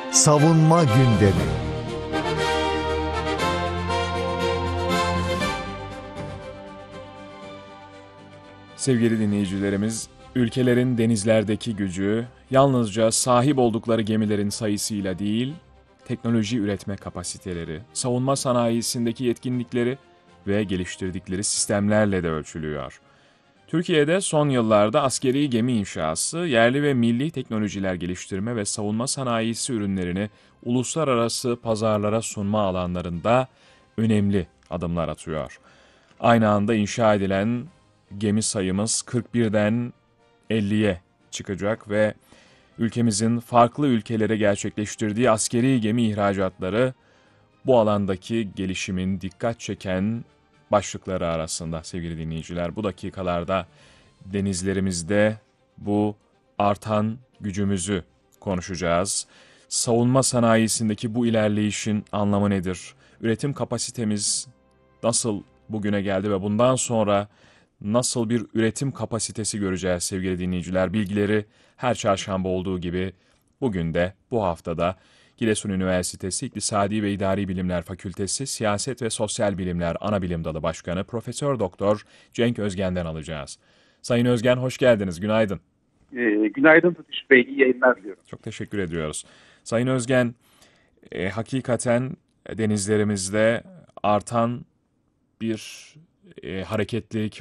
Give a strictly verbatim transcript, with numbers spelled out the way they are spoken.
Savunma Gündemi. Sevgili dinleyicilerimiz, ülkelerin denizlerdeki gücü yalnızca sahip oldukları gemilerin sayısıyla değil, teknoloji üretme kapasiteleri, savunma sanayisindeki yetkinlikleri ve geliştirdikleri sistemlerle de ölçülüyor. Türkiye'de son yıllarda askeri gemi inşası, yerli ve milli teknolojiler geliştirme ve savunma sanayisi ürünlerini uluslararası pazarlara sunma alanlarında önemli adımlar atıyor. Aynı anda inşa edilen gemi sayımız kırk birden elliye çıkacak ve ülkemizin farklı ülkelere gerçekleştirdiği askeri gemi ihracatları bu alandaki gelişimin dikkat çeken başlıkları arasında sevgili dinleyiciler. Bu dakikalarda denizlerimizde bu artan gücümüzü konuşacağız. Savunma sanayisindeki bu ilerleyişin anlamı nedir? Üretim kapasitemiz nasıl bugüne geldi ve bundan sonra nasıl bir üretim kapasitesi göreceğiz sevgili dinleyiciler? Bilgileri her çarşamba olduğu gibi bugün de bu haftada Giresun Üniversitesi İktisadi ve İdari Bilimler Fakültesi Siyaset ve Sosyal Bilimler Anabilim Dalı Başkanı Profesör Doktor Cenk Özgen'den alacağız. Sayın Özgen hoş geldiniz. Günaydın. E, günaydın Tutuş Bey. İyi yayınlar diliyorum. Çok teşekkür ediyoruz. Sayın Özgen, e, hakikaten denizlerimizde artan bir e, hareketlilik